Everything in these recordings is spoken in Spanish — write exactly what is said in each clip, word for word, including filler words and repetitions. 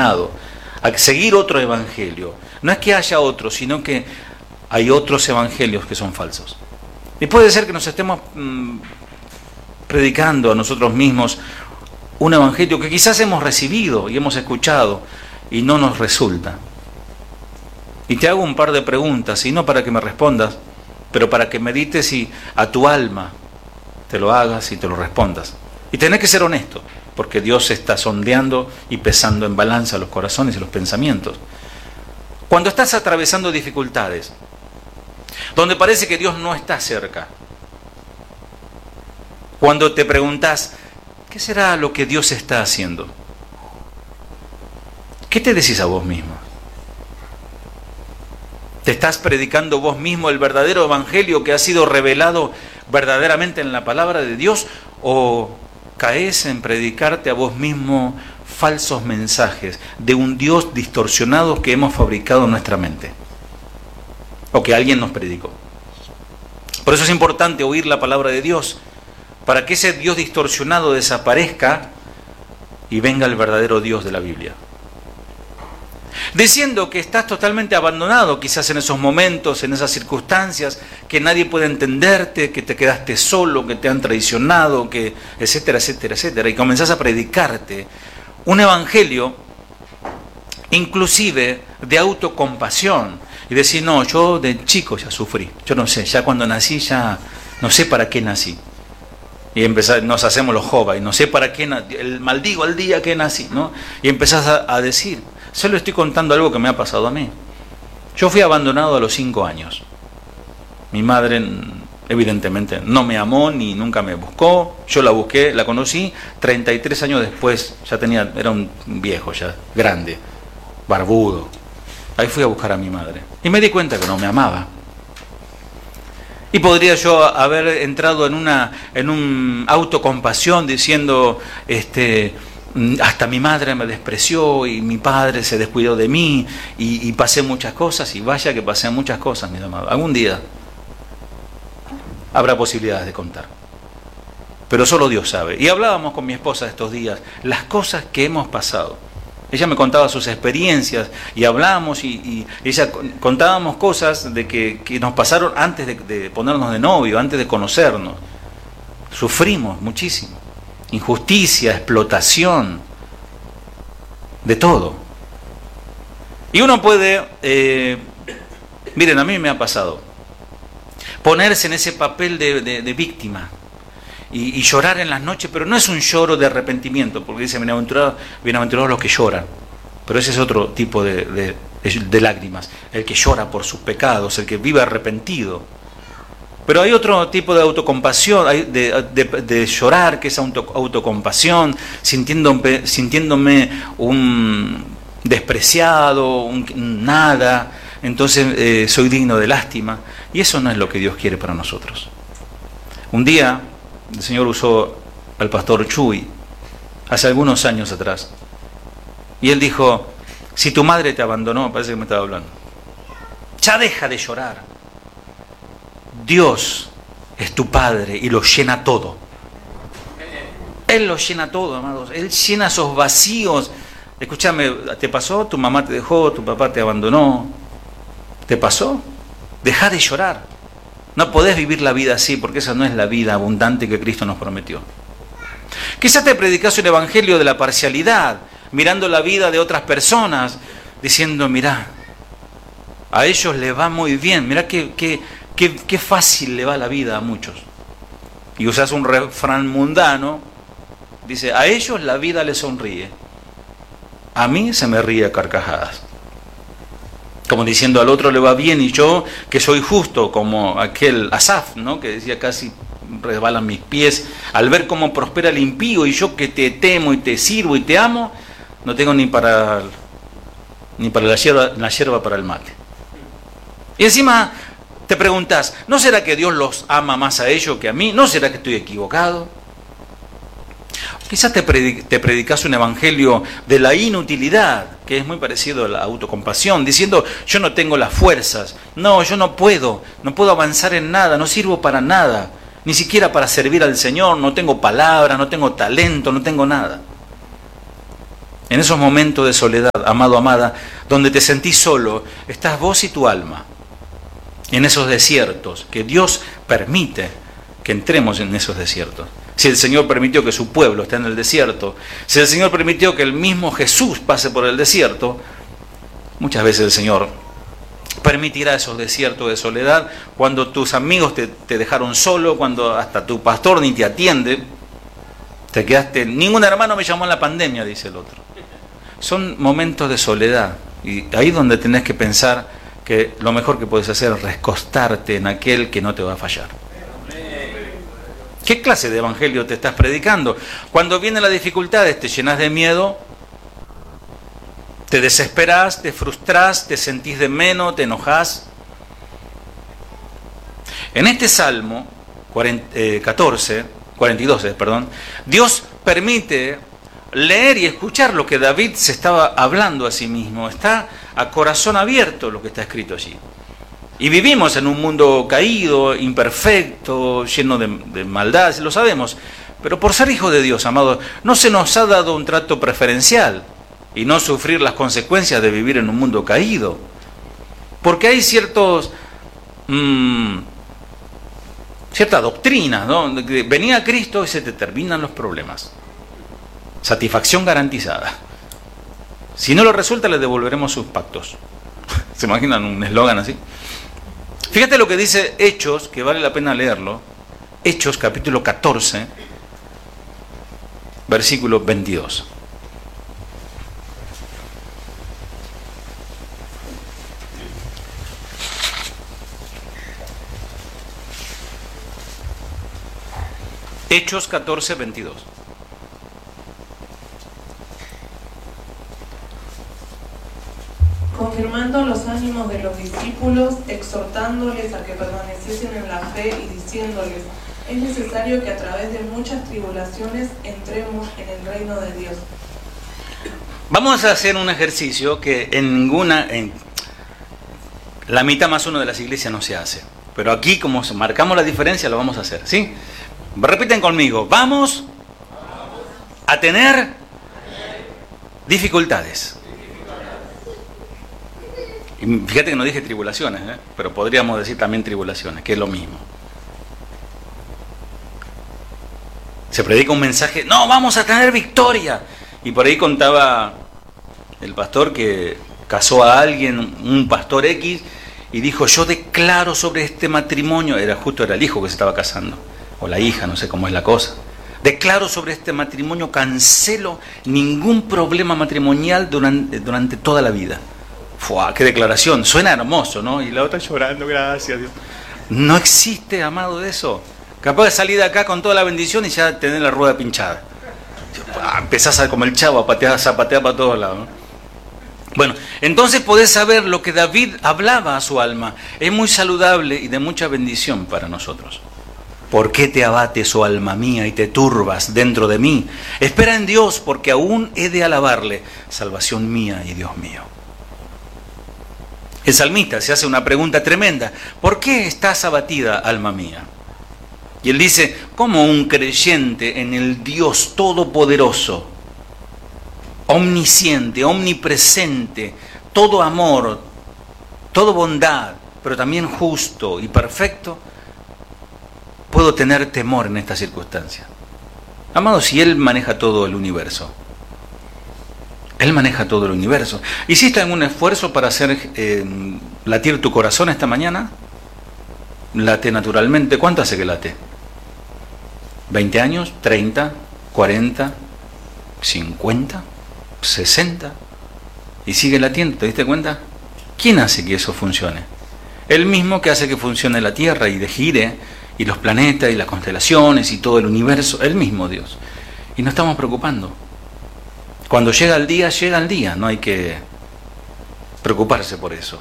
llamado a seguir otro evangelio. No es que haya otro, sino que hay otros evangelios que son falsos. Y puede ser que nos estemos mmm, predicando a nosotros mismos un evangelio que quizás hemos recibido y hemos escuchado y no nos resulta. Y te hago un par de preguntas, y no para que me respondas, pero para que medites y a tu alma te lo hagas y te lo respondas. Y tenés que ser honesto, porque Dios está sondeando y pesando en balanza los corazones y los pensamientos. Cuando estás atravesando dificultades, donde parece que Dios no está cerca, cuando te preguntas, ¿qué será lo que Dios está haciendo? ¿Qué te decís a vos mismo? ¿Te estás predicando vos mismo el verdadero evangelio que ha sido revelado verdaderamente en la palabra de Dios? ¿O caes en predicarte a vos mismo falsos mensajes de un Dios distorsionado que hemos fabricado en nuestra mente? O que alguien nos predicó. Por eso es importante oír la palabra de Dios, para que ese Dios distorsionado desaparezca y venga el verdadero Dios de la Biblia. Diciendo que estás totalmente abandonado, quizás en esos momentos, en esas circunstancias, que nadie puede entenderte, que te quedaste solo, que te han traicionado, que etcétera, etcétera, etcétera, y comenzás a predicarte un evangelio, inclusive de autocompasión, y decir, no, yo de chico ya sufrí, yo no sé, ya cuando nací ya no sé para qué nací. Y empezar, nos hacemos los jovas, y no sé para qué, el maldigo al día que nací, ¿no? Y empezás a, a decir, solo estoy contando algo que me ha pasado a mí. Yo fui abandonado a los cinco años. Mi madre, evidentemente, no me amó ni nunca me buscó. Yo la busqué, la conocí, treinta y tres años después, ya tenía, era un viejo ya, grande, barbudo. Ahí fui a buscar a mi madre. Y me di cuenta que no me amaba. Y podría yo haber entrado en una en un autocompasión diciendo, este, hasta mi madre me despreció y mi padre se descuidó de mí y, y pasé muchas cosas, y vaya que pasé muchas cosas, mis amados. Algún día habrá posibilidades de contar. Pero solo Dios sabe. Y hablábamos con mi esposa estos días, las cosas que hemos pasado. Ella me contaba sus experiencias y hablábamos y, y ella contábamos cosas de que, que nos pasaron antes de, de ponernos de novio, antes de conocernos. Sufrimos muchísimo. Injusticia, explotación, de todo. Y uno puede, eh, miren, a mí me ha pasado, ponerse en ese papel de, de, de víctima. Y, y llorar en las noches, pero no es un lloro de arrepentimiento, porque dice bienaventurados, bienaventurados los que lloran, pero ese es otro tipo de, de, de lágrimas, el que llora por sus pecados, el que vive arrepentido. Pero hay otro tipo de autocompasión, de, de, de llorar, que es auto, autocompasión, sintiéndome, sintiéndome un despreciado, un nada, entonces eh, soy digno de lástima, y eso no es lo que Dios quiere para nosotros. Un día el Señor usó al pastor Chuy, hace algunos años atrás, y él dijo, si tu madre te abandonó, parece que me estaba hablando, ya deja de llorar. Dios es tu Padre y lo llena todo. Él lo llena todo, amados. Él llena esos vacíos. Escúchame, ¿te pasó? Tu mamá te dejó, tu papá te abandonó. ¿Te pasó? Deja de llorar. No podés vivir la vida así, porque esa no es la vida abundante que Cristo nos prometió. Quizás te predicas un evangelio de la parcialidad, mirando la vida de otras personas, diciendo, mirá, a ellos les va muy bien, mirá qué, qué, qué, qué fácil le va la vida a muchos. Y usas un refrán mundano, dice, a ellos la vida les sonríe, a mí se me ríe a carcajadas. Como diciendo, al otro le va bien y yo, que soy justo, como aquel Asaf, ¿no? Que decía, casi resbalan mis pies al ver cómo prospera el impío, y yo que te temo y te sirvo y te amo, no tengo ni para ni para la hierba, la hierba para el mate. Y encima te preguntas, ¿no será que Dios los ama más a ellos que a mí? ¿No será que estoy equivocado? Quizás te, predic- te predicas un evangelio de la inutilidad, que es muy parecido a la autocompasión, diciendo, yo no tengo las fuerzas, no, yo no puedo, no puedo avanzar en nada, no sirvo para nada, ni siquiera para servir al Señor, no tengo palabra, no tengo talento, no tengo nada. En esos momentos de soledad, amado, amada, donde te sentís solo, estás vos y tu alma. En esos desiertos, que Dios permite que entremos en esos desiertos. Si el Señor permitió que su pueblo esté en el desierto, si el Señor permitió que el mismo Jesús pase por el desierto, muchas veces el Señor permitirá esos desiertos de soledad cuando tus amigos te, te dejaron solo, cuando hasta tu pastor ni te atiende, te quedaste, ningún hermano me llamó en la pandemia, dice el otro. Son momentos de soledad y ahí es donde tenés que pensar que lo mejor que puedes hacer es recostarte en aquel que no te va a fallar. ¿Qué clase de evangelio te estás predicando? Cuando vienen las dificultades, te llenas de miedo, te desesperás, te frustrás, te sentís de menos, te enojás. En este Salmo catorce, cuarenta y dos, perdón, Dios permite leer y escuchar lo que David se estaba hablando a sí mismo. Está a corazón abierto lo que está escrito allí. Y vivimos en un mundo caído, imperfecto, lleno de, de maldad, lo sabemos. Pero por ser hijo de Dios, amado, no se nos ha dado un trato preferencial y no sufrir las consecuencias de vivir en un mundo caído. Porque hay ciertos, mmm, ciertas doctrinas, ¿no? Venía a Cristo y se te terminan los problemas. Satisfacción garantizada. Si no lo resulta, le devolveremos sus pactos. ¿Se imaginan un eslogan así? Fíjate lo que dice Hechos, que vale la pena leerlo. Hechos capítulo catorce, versículo veintidós. Hechos catorce, veintidós. Confirmando los ánimos de los discípulos, exhortándoles a que permaneciesen en la fe y diciéndoles: es necesario que a través de muchas tribulaciones entremos en el reino de Dios. Vamos a hacer un ejercicio que en ninguna, en la mitad más uno de las iglesias no se hace. Pero aquí, como marcamos la diferencia, lo vamos a hacer, ¿sí? Repiten conmigo: vamos a tener dificultades. Y fíjate que no dije tribulaciones, ¿eh? Pero podríamos decir también tribulaciones, que es lo mismo. Se predica un mensaje: no, vamos a tener victoria. Y por ahí contaba el pastor que casó a alguien, un pastor X, y dijo: yo declaro sobre este matrimonio, era justo era el hijo que se estaba casando, o la hija, no sé cómo es la cosa. Declaro sobre este matrimonio, cancelo ningún problema matrimonial durante, durante toda la vida. ¡Fua! ¡Qué declaración! Suena hermoso, ¿no? Y la otra llorando: gracias Dios. No existe, amado, de eso. Capaz de salir de acá con toda la bendición y ya tener la rueda pinchada. Empezás a, como el chavo, a patear, a zapatear para todos lados, ¿no? Bueno, entonces podés saber lo que David hablaba a su alma. Es muy saludable y de mucha bendición para nosotros. ¿Por qué te abates, oh alma mía, y te turbas dentro de mí? Espera en Dios, porque aún he de alabarle, salvación mía y Dios mío. El salmista se hace una pregunta tremenda: ¿por qué estás abatida, alma mía? Y él dice: ¿cómo un creyente en el Dios todopoderoso, omnisciente, omnipresente, todo amor, todo bondad, pero también justo y perfecto, puedo tener temor en esta circunstancia? Amado, si Él maneja todo el universo, Él maneja todo el universo. ¿Hiciste algún esfuerzo para hacer eh, latir tu corazón esta mañana? Late naturalmente. ¿Cuánto hace que late? ¿veinte años? ¿treinta? ¿cuarenta? ¿cincuenta? ¿sesenta? Y sigue latiendo, ¿te diste cuenta? ¿Quién hace que eso funcione? El mismo que hace que funcione la Tierra y de gire, y los planetas y las constelaciones y todo el universo, el mismo Dios. Y nos estamos preocupando. Cuando llega el día, llega el día, no hay que preocuparse por eso.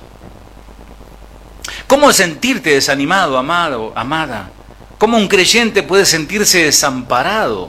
¿Cómo sentirte desanimado, amado, amada? ¿Cómo un creyente puede sentirse desamparado?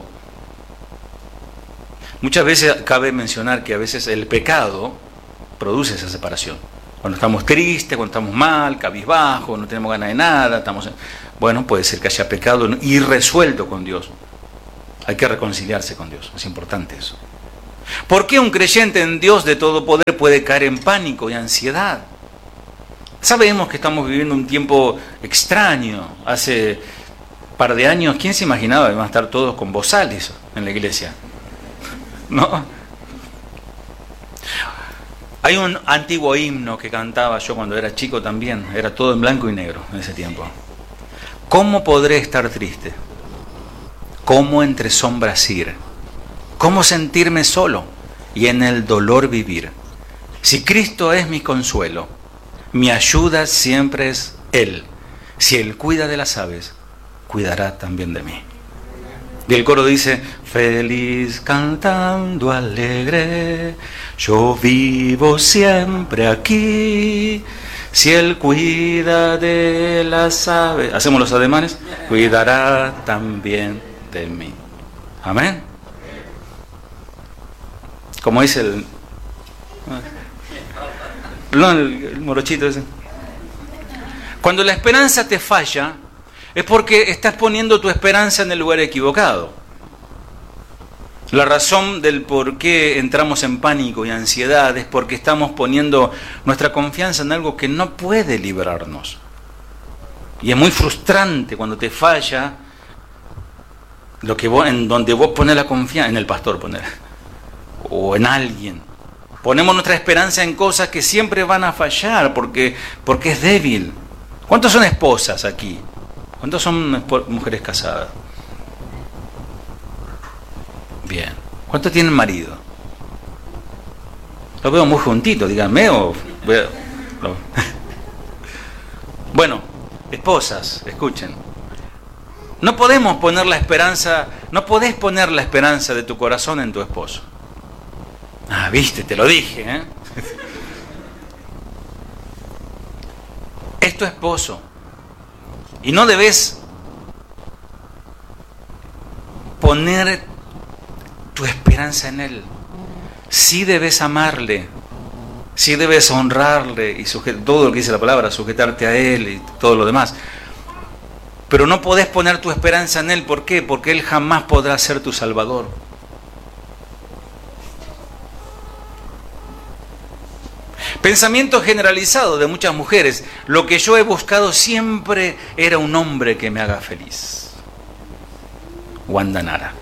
Muchas veces cabe mencionar que a veces el pecado produce esa separación. Cuando estamos tristes, cuando estamos mal, cabizbajos, no tenemos ganas de nada, estamos... bueno, puede ser que haya pecado irresuelto con Dios. Hay que reconciliarse con Dios, es importante eso. ¿Por qué un creyente en Dios de todo poder puede caer en pánico y ansiedad? Sabemos que estamos viviendo un tiempo extraño. Hace un par de años, ¿quién se imaginaba que iban a estar todos con bozales en la iglesia? ¿No? Hay un antiguo himno que cantaba yo cuando era chico también. Era todo en blanco y negro en ese tiempo. ¿Cómo podré estar triste? ¿Cómo entre sombras ir? ¿Cómo sentirme solo y en el dolor vivir? Si Cristo es mi consuelo, mi ayuda siempre es Él. Si Él cuida de las aves, cuidará también de mí. Y el coro dice, feliz cantando alegre, yo vivo siempre aquí. Si Él cuida de las aves, hacemos los ademanes, cuidará también de mí. Amén. Como dice el, el, el morochito ese. Cuando la esperanza te falla, es porque estás poniendo tu esperanza en el lugar equivocado. La razón del por qué entramos en pánico y ansiedad es porque estamos poniendo nuestra confianza en algo que no puede librarnos. Y es muy frustrante cuando te falla lo que vos, en donde vos pones la confianza, en el pastor poner, o en alguien. Ponemos nuestra esperanza en cosas que siempre van a fallar porque, porque es débil. ¿Cuántos son esposas aquí? ¿Cuántos son mujeres casadas? Bien. ¿Cuántos tienen marido? Los veo muy juntitos, díganme. O... Bueno, esposas, escuchen. No podemos poner la esperanza, no podés poner la esperanza de tu corazón en tu esposo. Ah, viste, te lo dije, ¿eh? Es tu esposo. Y no debes poner tu esperanza en él. Sí debes amarle, sí debes honrarle y sujet- todo lo que dice la palabra, sujetarte a él y todo lo demás. Pero no podés poner tu esperanza en él. ¿Por qué? Porque él jamás podrá ser tu salvador. Pensamiento generalizado de muchas mujeres. Lo que yo he buscado siempre era un hombre que me haga feliz. Wanda Nara.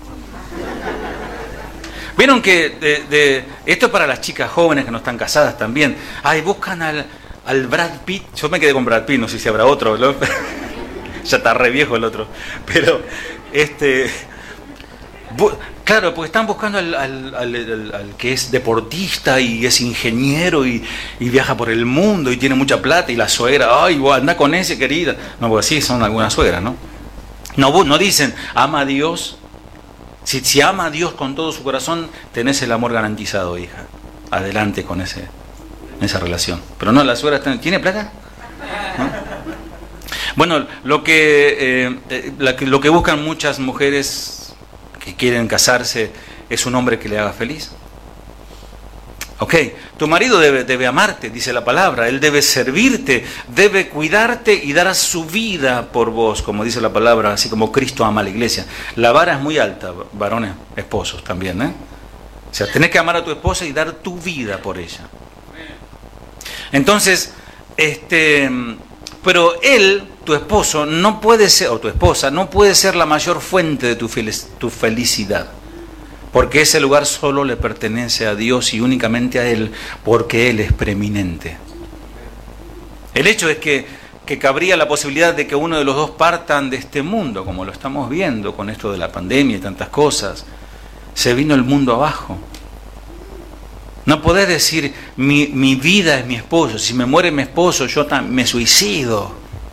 Vieron que de, de, esto es para las chicas jóvenes que no están casadas también. Ay, buscan al, al Brad Pitt. Yo me quedé con Brad Pitt, no sé si habrá otro, ¿no? Ya está re viejo el otro. Pero, este... Bu- Claro, porque están buscando al, al, al, al, al que es deportista y es ingeniero y, y viaja por el mundo y tiene mucha plata y la suegra, ay, vos andá con ese, querida. No, porque sí, son algunas suegras, ¿no? No, no dicen, ama a Dios. Si, si ama a Dios con todo su corazón, tenés el amor garantizado, hija. Adelante con ese, esa relación. Pero no, la suegra está, ¿tiene plata? ¿No? Bueno, lo que, eh, la, lo que buscan muchas mujeres que quieren casarse es un hombre que le haga feliz. Ok, tu marido debe, debe amarte, dice la palabra, él debe servirte, debe cuidarte y dar su vida por vos, como dice la palabra, así como Cristo ama a la iglesia. La vara es muy alta, varones, esposos también, ¿eh? O sea, tenés que amar a tu esposa y dar tu vida por ella. Entonces, este... Pero él, tu esposo, no puede ser, o tu esposa, no puede ser la mayor fuente de tu, fel- tu felicidad. Porque ese lugar solo le pertenece a Dios y únicamente a Él, porque Él es preeminente. El hecho es que, que cabría la posibilidad de que uno de los dos partan de este mundo, como lo estamos viendo con esto de la pandemia y tantas cosas. Se vino el mundo abajo. No podés decir, mi, mi vida es mi esposo, si me muere mi esposo yo me suicido.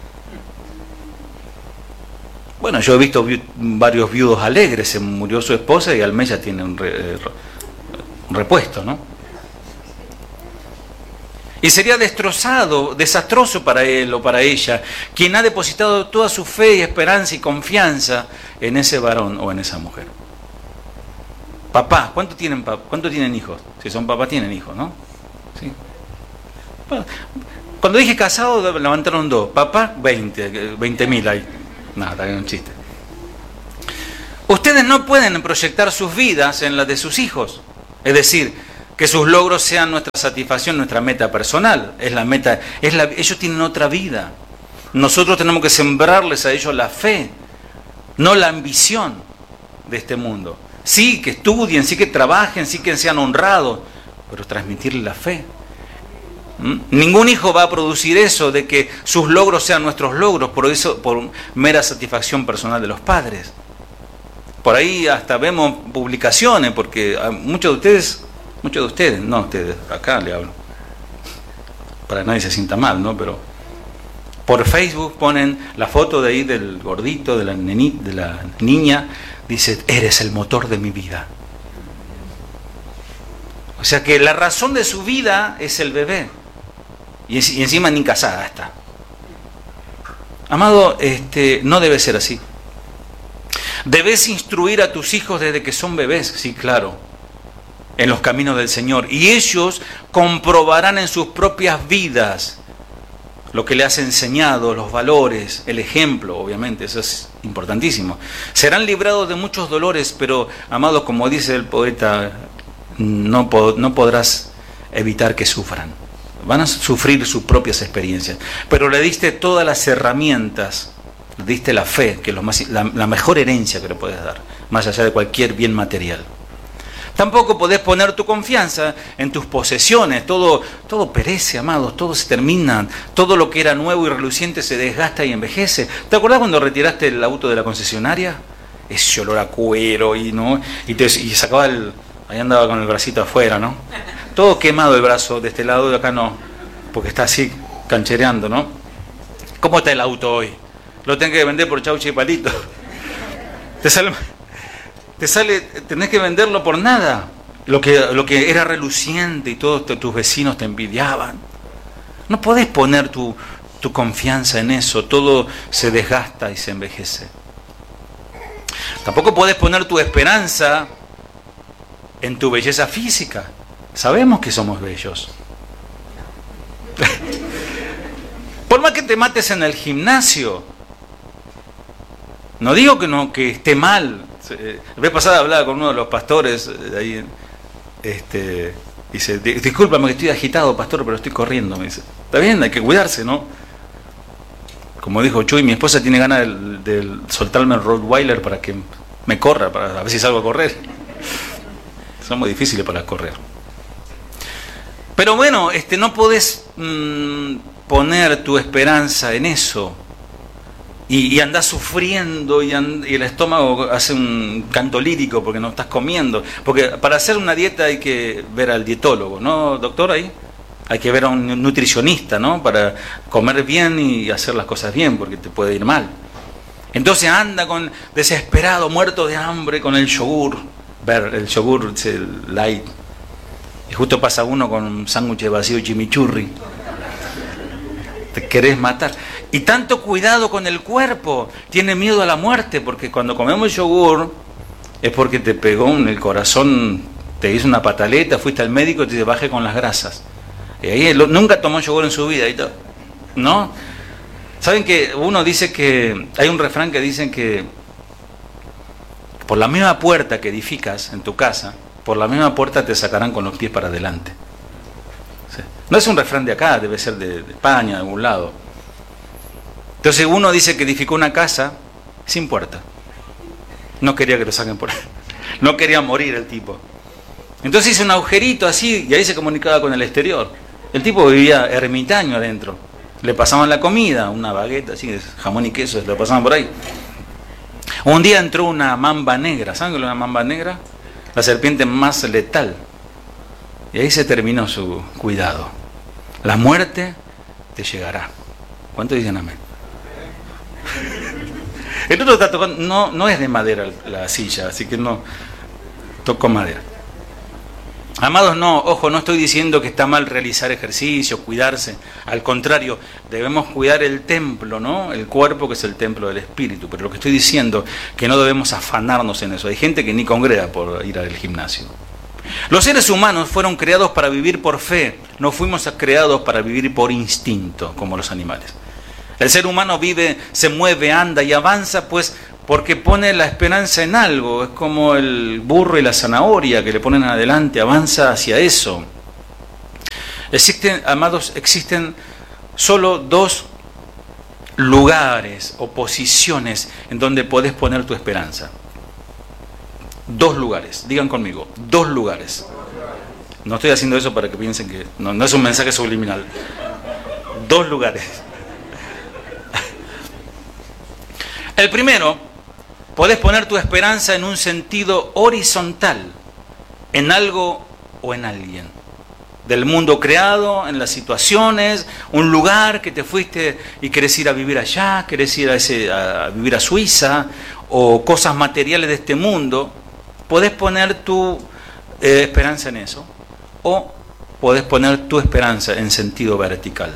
Bueno, yo he visto vi, varios viudos alegres, se murió su esposa y al mes ya tiene un, re, un repuesto, ¿no? Y sería destrozado, desastroso para él o para ella, quien ha depositado toda su fe y esperanza y confianza en ese varón o en esa mujer. Papá, ¿cuánto tienen, ¿cuánto tienen hijos? Si son papás, tienen hijos, ¿no? ¿Sí? Bueno, cuando dije casado, levantaron dos. Papá, veinte mil ahí. Nada, es un chiste. Ustedes no pueden proyectar sus vidas en las de sus hijos. Es decir, que sus logros sean nuestra satisfacción, nuestra meta personal. Es la meta, es la, ellos tienen otra vida. Nosotros tenemos que sembrarles a ellos la fe, no la ambición de este mundo. Sí, que estudien, sí que trabajen, sí que sean honrados, pero transmitirles la fe. ¿Mm? Ningún hijo va a producir eso, de que sus logros sean nuestros logros, por eso, por mera satisfacción personal de los padres. Por ahí hasta vemos publicaciones, porque muchos de ustedes, muchos de ustedes, no ustedes, acá le hablo, para que nadie se sienta mal, ¿no? Pero por Facebook ponen la foto de ahí del gordito, de la, neni, de la niña, dice, eres el motor de mi vida. O sea que la razón de su vida es el bebé. Y, y encima ni casada está. Amado, este, no debe ser así. Debes instruir a tus hijos desde que son bebés, sí, claro, en los caminos del Señor. Y ellos comprobarán en sus propias vidas lo que le has enseñado, los valores, el ejemplo, obviamente, eso es importantísimo. Serán librados de muchos dolores, pero, amados, como dice el poeta, no, pod- no podrás evitar que sufran. Van a sufrir sus propias experiencias. Pero le diste todas las herramientas, le diste la fe, que es lo más, la, la mejor herencia que le puedes dar, más allá de cualquier bien material. Tampoco podés poner tu confianza en tus posesiones. Todo, todo perece, amados, todo se termina. Todo lo que era nuevo y reluciente se desgasta y envejece. ¿Te acordás cuando retiraste el auto de la concesionaria? Ese olor a cuero y, ¿no? y, te, y sacaba el... Ahí andaba con el bracito afuera, ¿no? Todo quemado el brazo de este lado, de acá no, porque está así canchereando, ¿no? ¿Cómo está el auto hoy? Lo tenés que vender por chauche y palito. Te sale... Te sale, tenés que venderlo por nada. Lo que, lo que era reluciente y todos tus vecinos te envidiaban. No podés poner tu, tu confianza en eso. Todo se desgasta y se envejece. Tampoco podés poner tu esperanza en tu belleza física. Sabemos que somos bellos. Por más que te mates en el gimnasio. No digo que, no, que esté mal. La vez pasada hablaba con uno de los pastores de ahí, este, dice, discúlpame que estoy agitado, pastor, pero estoy corriendo. Me dice, está bien, hay que cuidarse, ¿no? Como dijo Chuy, mi esposa tiene ganas de, de soltarme el Rottweiler para que me corra, para a ver si salgo a correr. Son muy difíciles para correr. Pero bueno, este, no podés mmm, poner tu esperanza en eso. Y, y andás sufriendo y, and, y el estómago hace un canto lírico porque no estás comiendo. Porque para hacer una dieta hay que ver al dietólogo, ¿no, doctor? Ahí hay que ver a un nutricionista, ¿no? Para comer bien y hacer las cosas bien, porque te puede ir mal. Entonces anda con desesperado, muerto de hambre, con el yogur. Ver, el yogur es el light. Y justo pasa uno con un sándwich vacío y chimichurri. Te querés matar. Y tanto cuidado con el cuerpo. Tiene miedo a la muerte, porque cuando comemos yogur es porque te pegó en el corazón, te hizo una pataleta, fuiste al médico y te bajé con las grasas. Y ahí nunca tomó yogur en su vida, y todo, ¿no? ¿Saben que uno dice que hay un refrán que dicen que por la misma puerta que edificas en tu casa, por la misma puerta te sacarán con los pies para adelante? ¿Sí? No es un refrán de acá, debe ser de, de España, de algún lado. Entonces uno dice que edificó una casa sin puerta. No quería que lo saquen por ahí. No quería morir el tipo. Entonces hizo un agujerito así y ahí se comunicaba con el exterior. El tipo vivía ermitaño adentro. Le pasaban la comida, una bagueta así, de jamón y queso, le pasaban por ahí. Un día entró una mamba negra. ¿Saben qué es una mamba negra? La serpiente más letal. Y ahí se terminó su cuidado. La muerte te llegará. ¿Cuántos dicen amén? El otro está tocando, no, no es de madera la silla, así que no tocó madera. Amados, no, ojo, no estoy diciendo que está mal realizar ejercicio, cuidarse. Al contrario, debemos cuidar el templo, ¿no? El cuerpo, que es el templo del espíritu. Pero lo que estoy diciendo es que no debemos afanarnos en eso. Hay gente que ni congrega por ir al gimnasio. Los seres humanos fueron creados para vivir por fe. No fuimos creados para vivir por instinto, como los animales. El ser humano vive, se mueve, anda y avanza, pues porque pone la esperanza en algo. Es como el burro y la zanahoria que le ponen adelante, avanza hacia eso. Existen, amados, existen solo dos lugares o posiciones en donde podés poner tu esperanza. Dos lugares, digan conmigo, dos lugares. No estoy haciendo eso para que piensen que no, no es un mensaje subliminal. Dos lugares. El primero, podés poner tu esperanza en un sentido horizontal, en algo o en alguien. Del mundo creado, en las situaciones, un lugar que te fuiste y querés ir a vivir allá, querés ir a, ese, a vivir a Suiza, o cosas materiales de este mundo. Podés poner tu eh, esperanza en eso, o podés poner tu esperanza en sentido vertical.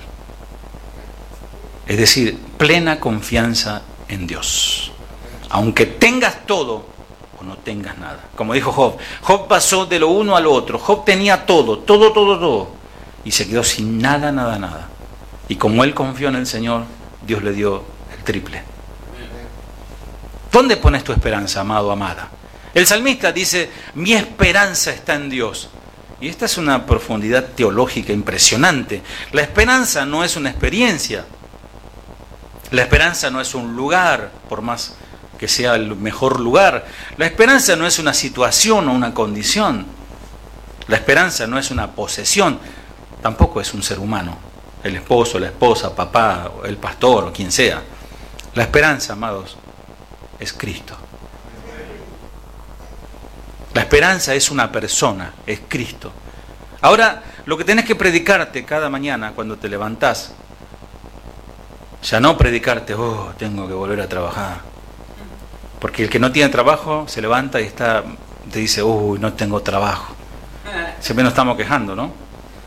Es decir, plena confianza en Dios. Aunque tengas todo o no tengas nada. Como dijo Job, Job pasó de lo uno a lo otro. Job tenía todo, todo, todo, todo. Y se quedó sin nada, nada, nada. Y como él confió en el Señor, Dios le dio el triple. ¿Dónde pones tu esperanza, amado, amada? El salmista dice, mi esperanza está en Dios. Y esta es una profundidad teológica impresionante. La esperanza no es una experiencia. La esperanza no es un lugar, por más que sea el mejor lugar. La esperanza no es una situación o una condición. La esperanza no es una posesión. Tampoco es un ser humano. El esposo, la esposa, papá, el pastor o quien sea. La esperanza, amados, es Cristo. La esperanza es una persona, es Cristo. Ahora, lo que tenés que predicarte cada mañana cuando te levantás, ya no predicarte, oh, tengo que volver a trabajar. Porque el que no tiene trabajo se levanta y está, te dice, uy, no tengo trabajo. Siempre nos estamos quejando, ¿no?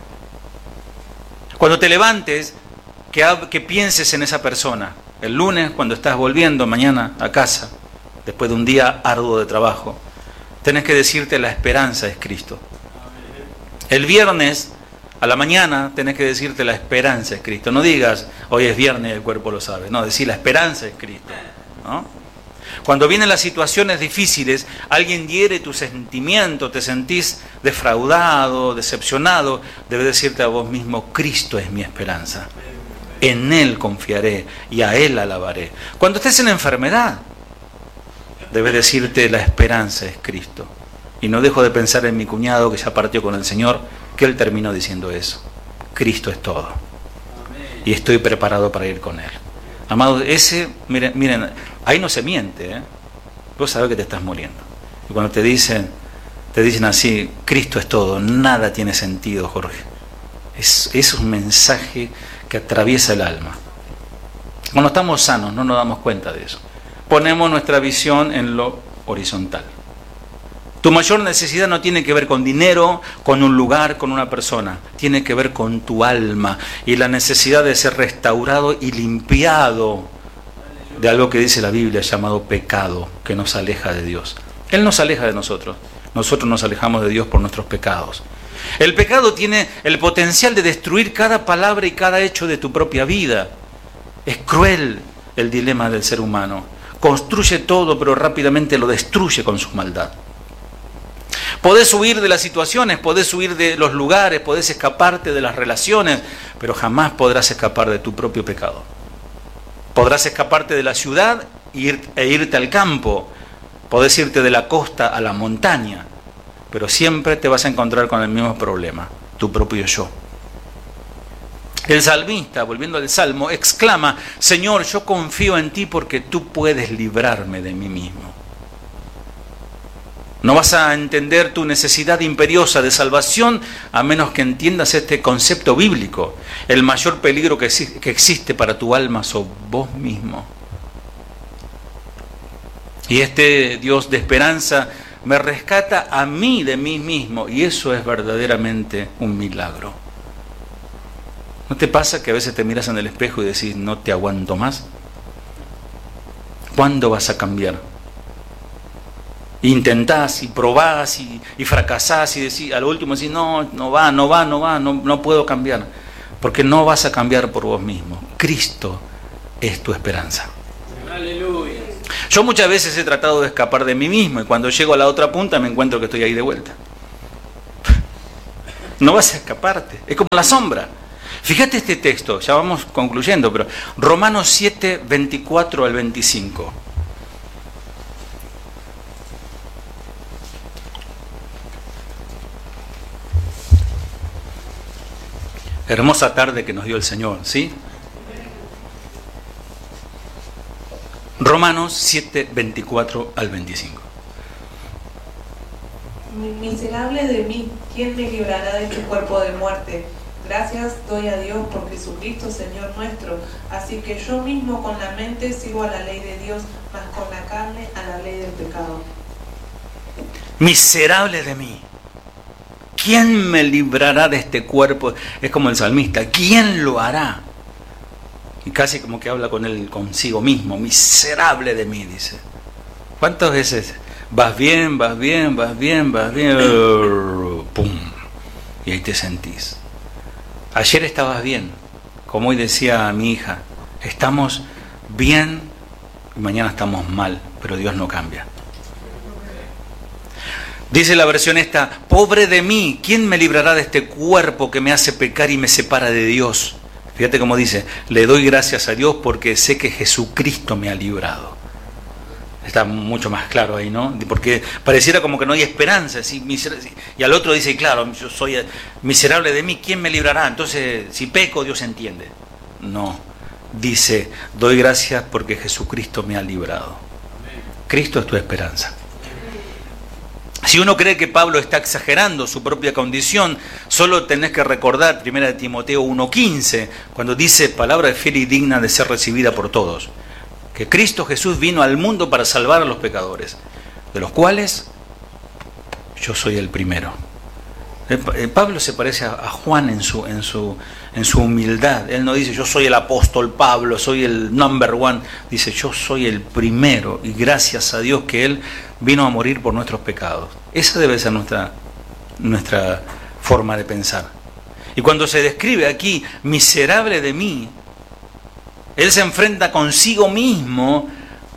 Cuando te levantes, que, que pienses en esa persona. El lunes, cuando estás volviendo mañana a casa, después de un día arduo de trabajo, tenés que decirte, la esperanza es Cristo. El viernes, a la mañana, tenés que decirte, la esperanza es Cristo. No digas, hoy es viernes y el cuerpo lo sabe. No, decir, la esperanza es Cristo, ¿no? Cuando vienen las situaciones difíciles, alguien hiere tus sentimientos, te sentís defraudado, decepcionado, debes decirte a vos mismo, Cristo es mi esperanza. En Él confiaré y a Él alabaré. Cuando estés en enfermedad, debes decirte, la esperanza es Cristo. Y no dejo de pensar en mi cuñado que ya partió con el Señor, que él terminó diciendo eso. Cristo es todo. Y estoy preparado para ir con Él. Amados, ese, miren, miren, ahí no se miente, ¿eh? Vos sabés que te estás muriendo. Y cuando te dicen, te dicen así, Cristo es todo, nada tiene sentido, Jorge. Es, es un mensaje que atraviesa el alma. Cuando estamos sanos no nos damos cuenta de eso. Ponemos nuestra visión en lo horizontal. Tu mayor necesidad no tiene que ver con dinero, con un lugar, con una persona. Tiene que ver con tu alma y la necesidad de ser restaurado y limpiado de algo que dice la Biblia llamado pecado, que nos aleja de Dios. Él nos aleja de nosotros. Nosotros nos alejamos de Dios por nuestros pecados. El pecado tiene el potencial de destruir cada palabra y cada hecho de tu propia vida. Es cruel el dilema del ser humano. Construye todo, pero rápidamente lo destruye con su maldad. Podés huir de las situaciones, podés huir de los lugares, podés escaparte de las relaciones, pero jamás podrás escapar de tu propio pecado. Podrás escaparte de la ciudad e irte al campo, podés irte de la costa a la montaña, pero siempre te vas a encontrar con el mismo problema, tu propio yo. El salmista, volviendo al Salmo, exclama, Señor, yo confío en ti porque tú puedes librarme de mí mismo. No vas a entender tu necesidad imperiosa de salvación a menos que entiendas este concepto bíblico. El mayor peligro que existe para tu alma sos vos mismo. Y este Dios de esperanza me rescata a mí de mí mismo, y eso es verdaderamente un milagro. ¿No te pasa que a veces te miras en el espejo y decís, no te aguanto más? ¿Cuándo vas a cambiar? Intentás y probás y, y fracasás y decís, a lo último decís, no, no va, no va, no va, no, no puedo cambiar. Porque no vas a cambiar por vos mismo. Cristo es tu esperanza. Aleluya. Yo muchas veces he tratado de escapar de mí mismo y cuando llego a la otra punta me encuentro que estoy ahí de vuelta. No vas a escaparte, es como la sombra. Fíjate este texto, ya vamos concluyendo, pero Romanos siete, veinticuatro al veinticinco. Hermosa tarde que nos dio el Señor, ¿sí? Romanos siete, veinticuatro al veinticinco. Miserable de mí, ¿quién me librará de este cuerpo de muerte? Gracias doy a Dios por Jesucristo, Señor nuestro. Así que yo mismo con la mente sigo a la ley de Dios, mas con la carne a la ley del pecado. Miserable de mí, ¿quién me librará de este cuerpo? Es como el salmista, ¿quién lo hará? Y casi como que habla con él consigo mismo, miserable de mí, dice. ¿Cuántas veces vas bien, vas bien, vas bien, vas bien, pum, y ahí te sentís? Ayer estabas bien, como hoy decía mi hija, estamos bien y mañana estamos mal, pero Dios no cambia. Dice la versión esta, pobre de mí, ¿quién me librará de este cuerpo que me hace pecar y me separa de Dios? Fíjate cómo dice, le doy gracias a Dios porque sé que Jesucristo me ha librado. Está mucho más claro ahí, ¿no? Porque pareciera como que no hay esperanza. ¿Sí? Y al otro dice, claro, yo soy miserable de mí, ¿quién me librará? Entonces, si peco, Dios entiende. No, dice, doy gracias porque Jesucristo me ha librado. Cristo es tu esperanza. Si uno cree que Pablo está exagerando su propia condición, solo tenés que recordar primera de Timoteo uno quince, cuando dice, palabra fiel y digna de ser recibida por todos, que Cristo Jesús vino al mundo para salvar a los pecadores, de los cuales yo soy el primero. Pablo se parece a Juan en su, en su, en su humildad. Él no dice, yo soy el apóstol Pablo, soy el number one. Dice, yo soy el primero y gracias a Dios que Él vino a morir por nuestros pecados. Esa debe ser nuestra, nuestra forma de pensar. Y cuando se describe aquí, miserable de mí, Él se enfrenta consigo mismo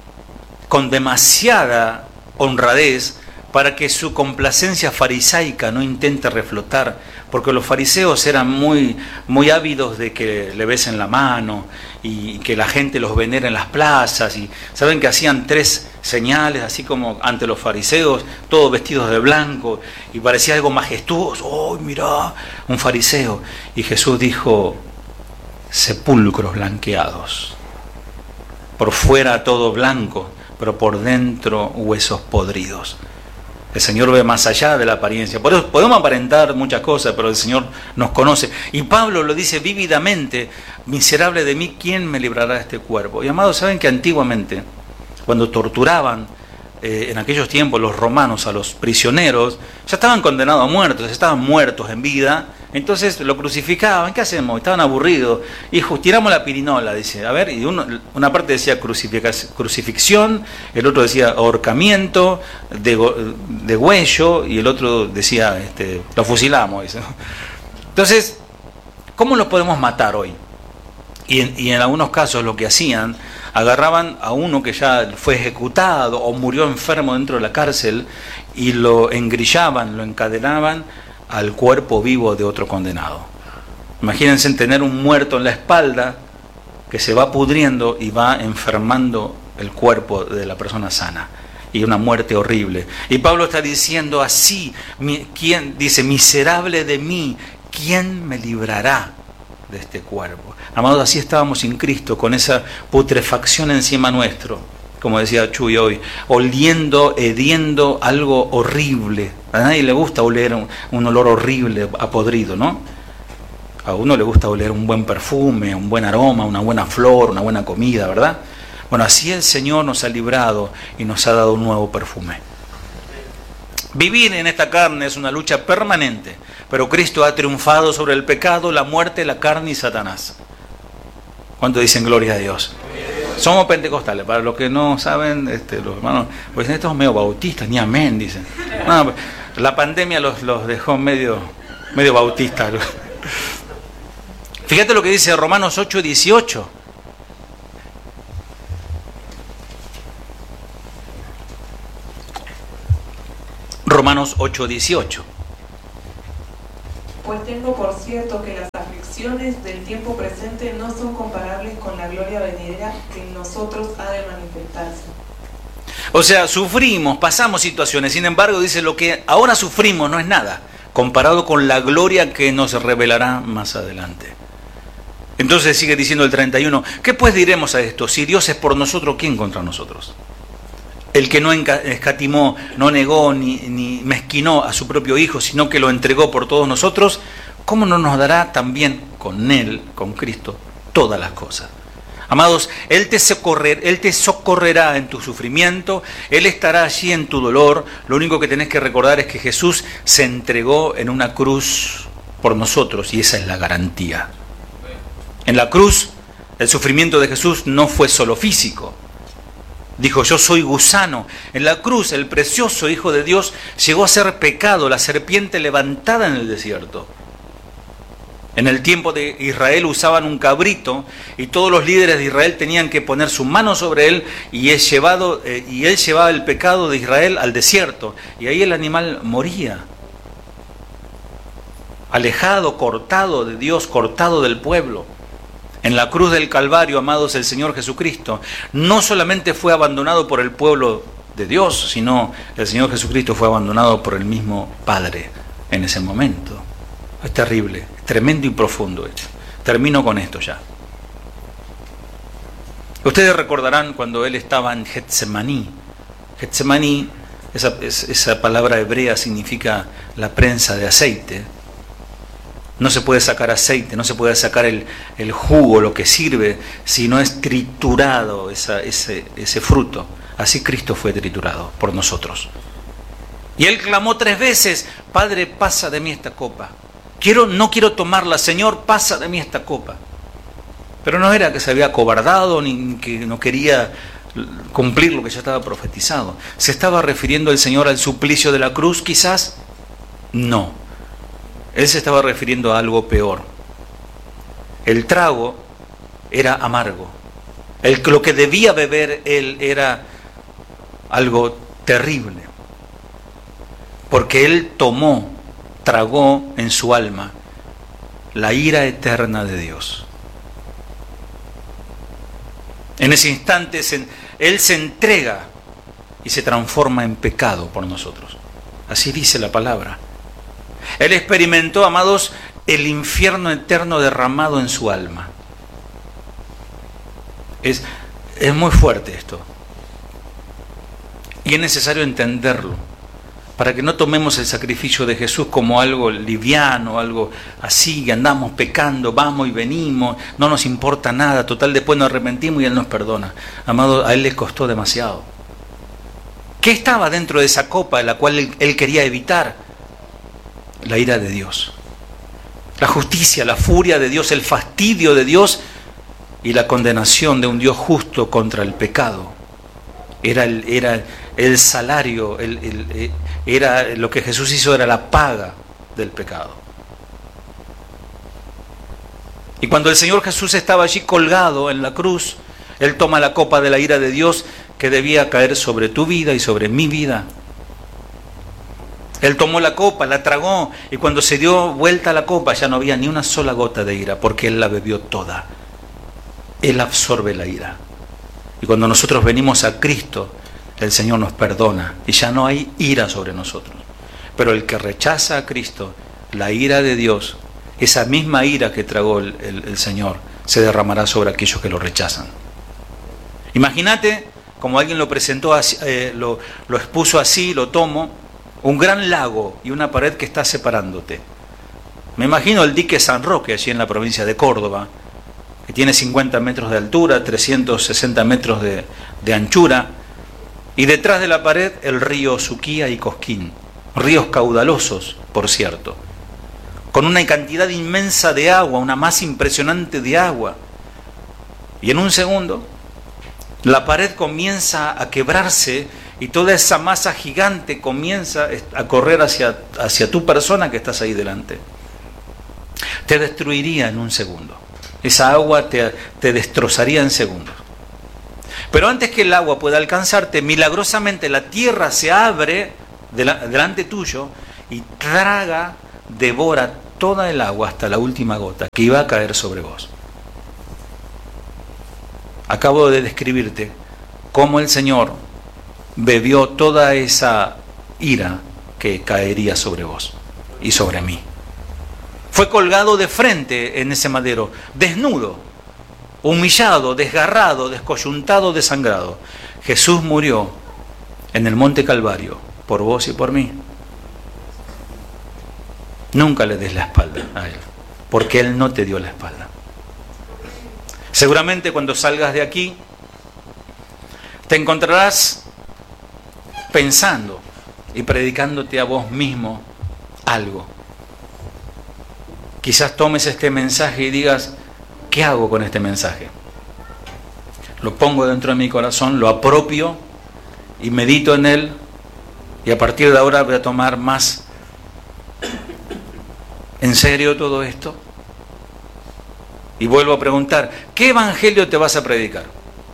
con demasiada honradez para que su complacencia farisaica no intente reflotar, porque los fariseos eran muy, muy ávidos de que le besen la mano y que la gente los venera en las plazas, y saben que hacían tres señales así como ante los fariseos, todos vestidos de blanco, y parecía algo majestuoso. ¡Oh, mirá! Un fariseo. Y Jesús dijo, sepulcros blanqueados, por fuera todo blanco, pero por dentro huesos podridos. El Señor ve más allá de la apariencia. Por eso podemos aparentar muchas cosas, pero el Señor nos conoce. Y Pablo lo dice vívidamente, miserable de mí, ¿quién me librará de este cuerpo? Y amados, ¿saben que antiguamente, cuando torturaban eh, en aquellos tiempos los romanos a los prisioneros, ya estaban condenados a muertos, estaban muertos en vida? Entonces lo crucificaban. ¿Qué hacemos? Estaban aburridos. Hijo, tiramos la pirinola, dice. A ver, y uno, una parte decía crucifixión, el otro decía ahorcamiento, degüello, y el otro decía, este, lo fusilamos. Dice. Entonces, ¿cómo los podemos matar hoy? Y en, y en algunos casos lo que hacían, agarraban a uno que ya fue ejecutado o murió enfermo dentro de la cárcel y lo engrillaban, lo encadenaban al cuerpo vivo de otro condenado. Imagínense tener un muerto en la espalda que se va pudriendo y va enfermando el cuerpo de la persona sana. Y una muerte horrible. Y Pablo está diciendo así, ¿quién? Dice, miserable de mí, ¿quién me librará de este cuerpo? Amados, así estábamos sin Cristo, con esa putrefacción encima nuestro, como decía Chuy hoy, oliendo, hediendo algo horrible. A nadie le gusta oler un, un olor horrible, a podrido, ¿no? A uno le gusta oler un buen perfume, un buen aroma, una buena flor, una buena comida, ¿verdad? Bueno, así el Señor nos ha librado y nos ha dado un nuevo perfume. Vivir en esta carne es una lucha permanente, pero Cristo ha triunfado sobre el pecado, la muerte, la carne y Satanás. ¿Cuánto dicen gloria a Dios? Somos pentecostales, para los que no saben, este, los hermanos, pues estos medio bautistas, ni amén, dicen. No, la pandemia los, los dejó medio, medio bautistas. Fíjate lo que dice Romanos ocho dieciocho. Romanos ocho dieciocho. Pues tengo por cierto que las aflicciones del tiempo presente no son comparables con la gloria venidera que en nosotros ha de manifestarse. O sea, sufrimos, pasamos situaciones, sin embargo, dice, lo que ahora sufrimos no es nada, comparado con la gloria que nos revelará más adelante. Entonces sigue diciendo el treinta y uno, ¿qué pues diremos a esto? Si Dios es por nosotros, ¿quién contra nosotros? El que no escatimó, no negó ni, ni mezquinó a su propio Hijo, sino que lo entregó por todos nosotros, ¿cómo no nos dará también con Él, con Cristo, todas las cosas? Amados, Él te socorrer, Él te socorrerá en tu sufrimiento, Él estará allí en tu dolor. Lo único que tenés que recordar es que Jesús se entregó en una cruz por nosotros y esa es la garantía. En la cruz, el sufrimiento de Jesús no fue solo físico. Dijo, yo soy gusano. En la cruz, el precioso Hijo de Dios llegó a ser pecado, la serpiente levantada en el desierto. En el tiempo de Israel usaban un cabrito y todos los líderes de Israel tenían que poner su mano sobre él y él, llevado, eh, y él llevaba el pecado de Israel al desierto. Y ahí el animal moría. Alejado, cortado de Dios, cortado del pueblo. En la cruz del Calvario, amados, el Señor Jesucristo no solamente fue abandonado por el pueblo de Dios, sino el Señor Jesucristo fue abandonado por el mismo Padre en ese momento. Es terrible, es tremendo y profundo esto. Termino con esto ya. Ustedes recordarán cuando él estaba en Getsemaní. Getsemaní, esa, esa palabra hebrea significa la prensa de aceite. No se puede sacar aceite, no se puede sacar el, el jugo, lo que sirve, si no es triturado esa, ese, ese fruto. Así Cristo fue triturado por nosotros. Y él clamó tres veces, Padre, pasa de mí esta copa. Quiero, no quiero tomarla, Señor, pasa de mí esta copa. Pero no era que se había acobardado ni que no quería cumplir lo que ya estaba profetizado. ¿Se estaba refiriendo el Señor al suplicio de la cruz, quizás? No. Él se estaba refiriendo a algo peor. El trago era amargo. El, lo que debía beber él era algo terrible. Porque él tomó, tragó en su alma la ira eterna de Dios. En ese instante se, él se entrega y se transforma en pecado por nosotros. Así dice la palabra. Él experimentó, amados, el infierno eterno derramado en su alma. Es, es muy fuerte esto. Y es necesario entenderlo, para que no tomemos el sacrificio de Jesús como algo liviano, algo así, que andamos pecando, vamos y venimos, no nos importa nada, total después nos arrepentimos y Él nos perdona. Amado, a Él le costó demasiado. ¿Qué estaba dentro de esa copa de la cual Él, él quería evitar? La ira de Dios, la justicia, la furia de Dios, el fastidio de Dios y la condenación de un Dios justo contra el pecado. Era el, era el salario, el, el, era lo que Jesús hizo, era la paga del pecado. Y cuando el Señor Jesús estaba allí colgado en la cruz, Él toma la copa de la ira de Dios que debía caer sobre tu vida y sobre mi vida. Él tomó la copa, la tragó, y cuando se dio vuelta a la copa ya no había ni una sola gota de ira, porque Él la bebió toda. Él absorbe la ira. Y cuando nosotros venimos a Cristo, el Señor nos perdona, y ya no hay ira sobre nosotros. Pero el que rechaza a Cristo, la ira de Dios, esa misma ira que tragó el, el, el Señor, se derramará sobre aquellos que lo rechazan. Imagínate, como alguien lo presentó, así, eh, lo, lo expuso así, lo tomo, un gran lago y una pared que está separándote. Me imagino el dique San Roque, allí en la provincia de Córdoba, que tiene cincuenta metros de altura, trescientos sesenta metros de, de anchura, y detrás de la pared el río Suquía y Cosquín, ríos caudalosos, por cierto, con una cantidad inmensa de agua, una masa impresionante de agua. Y en un segundo, la pared comienza a quebrarse y toda esa masa gigante comienza a correr hacia, hacia tu persona que estás ahí delante. Te destruiría en un segundo. Esa agua te, te destrozaría en segundos. Pero antes que el agua pueda alcanzarte, milagrosamente la tierra se abre delante tuyo y traga, devora toda el agua hasta la última gota que iba a caer sobre vos. Acabo de describirte cómo el Señor bebió toda esa ira que caería sobre vos y sobre mí. Fue colgado de frente en ese madero, desnudo, humillado, desgarrado, descoyuntado, desangrado. Jesús murió en el monte Calvario por vos y por mí. Nunca le des la espalda a Él, porque Él no te dio la espalda. Seguramente cuando salgas de aquí, te encontrarás pensando y predicándote a vos mismo algo. Quizás tomes este mensaje y digas, ¿qué hago con este mensaje? Lo pongo dentro de mi corazón, lo apropio y medito en él, y a partir de ahora voy a tomar más en serio todo esto. Y vuelvo a preguntar, ¿qué evangelio te vas a predicar?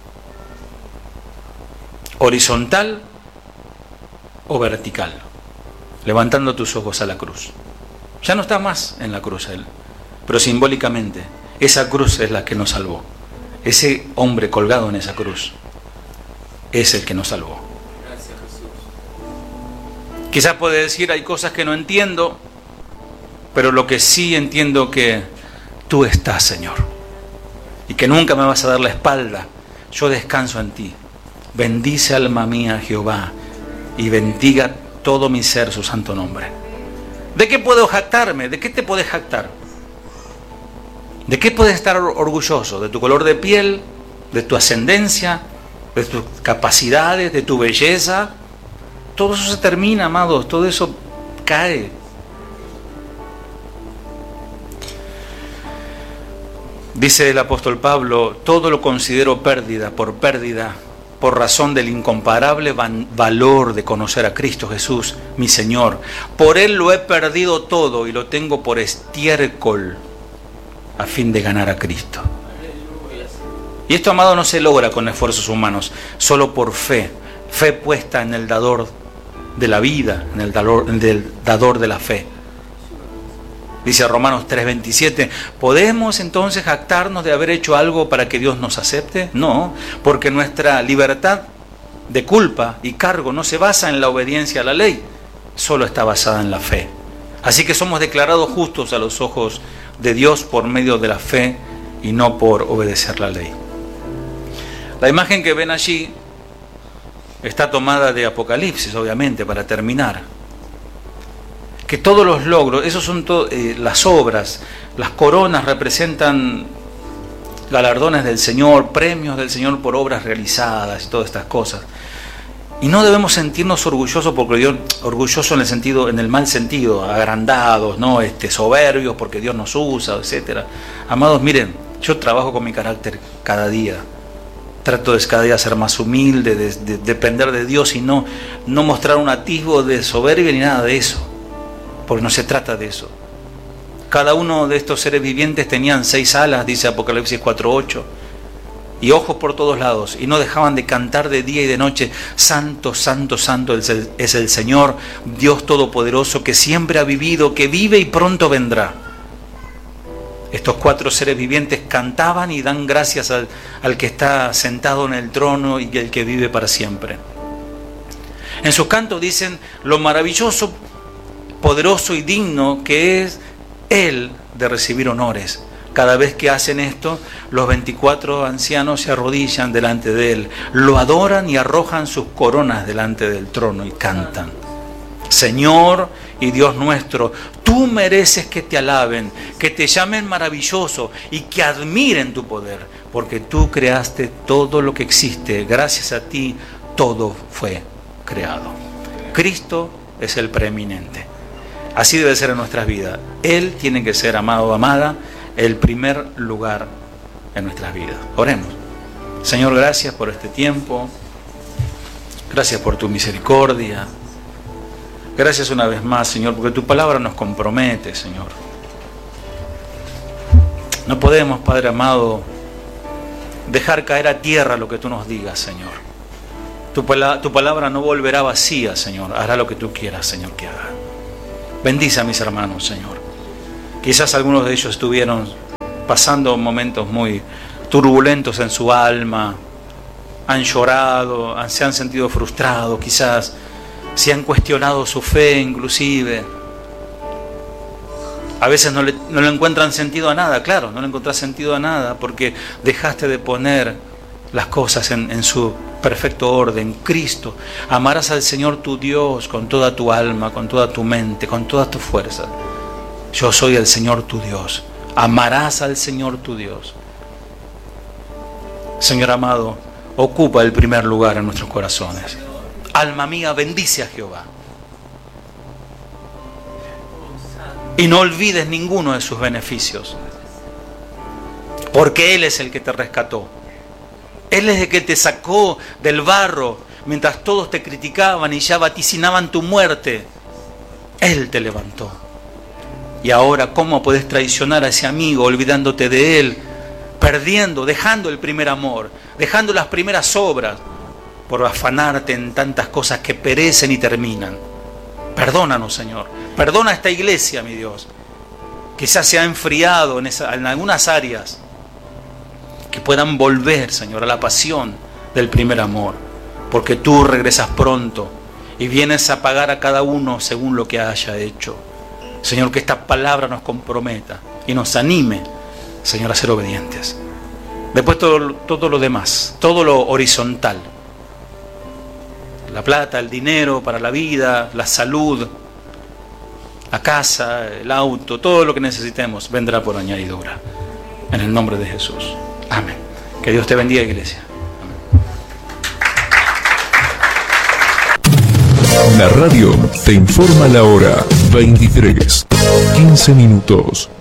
¿Horizontal o vertical? Levantando tus ojos a la cruz. Ya no está más en la cruz Él, pero simbólicamente, esa cruz es la que nos salvó. Ese hombre colgado en esa cruz es el que nos salvó. Gracias, Jesús. Quizás puede decir, hay cosas que no entiendo, pero lo que sí entiendo que tú estás, Señor, y que nunca me vas a dar la espalda. Yo descanso en ti. Bendice, alma mía, Jehová, y bendiga todo mi ser su santo nombre. ¿De qué puedo jactarme? ¿De qué te puedes jactar? ¿De qué puedes estar orgulloso? ¿De tu color de piel? ¿De tu ascendencia? ¿De tus capacidades? ¿De tu belleza? Todo eso se termina, amados. Todo eso cae. Dice el apóstol Pablo, todo lo considero pérdida, por pérdida, por razón del incomparable valor de conocer a Cristo Jesús, mi Señor. Por Él lo he perdido todo y lo tengo por estiércol a fin de ganar a Cristo. Y esto, amado, no se logra con esfuerzos humanos, solo por fe, fe puesta en el dador de la vida, en el dador, en el dador de la fe. Dice Romanos tres veintisiete, ¿podemos entonces jactarnos de haber hecho algo para que Dios nos acepte? No, porque nuestra libertad de culpa y cargo no se basa en la obediencia a la ley, solo está basada en la fe. Así que somos declarados justos a los ojos de Dios por medio de la fe y no por obedecer la ley. La imagen que ven allí está tomada de Apocalipsis, obviamente, para terminar. Que todos los logros, esos son to- eh, las obras, las coronas representan galardones del Señor, premios del Señor por obras realizadas y todas estas cosas. Y no debemos sentirnos orgullosos porque Dios, orgullosos en el sentido, en el mal sentido, agrandados, no, este, soberbios porque Dios nos usa, etcétera. Amados, miren, yo trabajo con mi carácter cada día. Trato de cada día ser más humilde, de, de depender de Dios y no, no mostrar un atisbo de soberbia ni nada de eso. Porque no se trata de eso. Cada uno de estos seres vivientes tenían seis alas, dice Apocalipsis cuatro ocho, y ojos por todos lados, y no dejaban de cantar de día y de noche, santo, santo, santo es el, es el Señor, Dios Todopoderoso, que siempre ha vivido, que vive y pronto vendrá. Estos cuatro seres vivientes cantaban y dan gracias al, al que está sentado en el trono y el que vive para siempre. En sus cantos dicen lo maravilloso, poderoso y digno que es Él de recibir honores. Cada vez que hacen esto, los veinticuatro ancianos se arrodillan delante de Él, lo adoran y arrojan sus coronas delante del trono y cantan. Señor y Dios nuestro, tú mereces que te alaben, que te llamen maravilloso y que admiren tu poder, porque tú creaste todo lo que existe. Gracias a ti todo fue creado. Cristo es el preeminente. Así debe ser en nuestras vidas. Él tiene que ser, amado o amada, el primer lugar en nuestras vidas. Oremos. Señor, gracias por este tiempo. Gracias por tu misericordia. Gracias una vez más, Señor, porque tu palabra nos compromete, Señor. No podemos, Padre amado, dejar caer a tierra lo que tú nos digas, Señor. Tu, pala- tu palabra no volverá vacía, Señor. Hará lo que tú quieras, Señor, que haga. Bendice a mis hermanos, Señor. Quizás algunos de ellos estuvieron pasando momentos muy turbulentos en su alma. Han llorado, han, se han sentido frustrados, quizás se han cuestionado su fe inclusive. A veces no le, no le encuentran sentido a nada, claro, no le encontrás sentido a nada porque dejaste de poner las cosas en, en su perfecto orden. Cristo, amarás al Señor tu Dios con toda tu alma, con toda tu mente, con toda tu fuerza. Yo soy el Señor tu Dios. Amarás al Señor tu Dios. Señor amado, ocupa el primer lugar en nuestros corazones. Alma mía, bendice a Jehová. Y no olvides ninguno de sus beneficios. Porque Él es el que te rescató. Él es el que te sacó del barro mientras todos te criticaban y ya vaticinaban tu muerte. Él te levantó. Y ahora, ¿cómo podés traicionar a ese amigo olvidándote de Él? Perdiendo, dejando el primer amor, dejando las primeras obras por afanarte en tantas cosas que perecen y terminan. Perdónanos, Señor. Perdona a esta iglesia, mi Dios. Quizás se ha enfriado en, esa, en algunas áreas. Que puedan volver, Señor, a la pasión del primer amor. Porque tú regresas pronto y vienes a pagar a cada uno según lo que haya hecho. Señor, que esta palabra nos comprometa y nos anime, Señor, a ser obedientes. Después todo, todo lo demás, todo lo horizontal. La plata, el dinero para la vida, la salud, la casa, el auto, todo lo que necesitemos vendrá por añadidura. En el nombre de Jesús. Amén. Que Dios te bendiga, iglesia. La radio te informa la hora. veintitrés, quince minutos.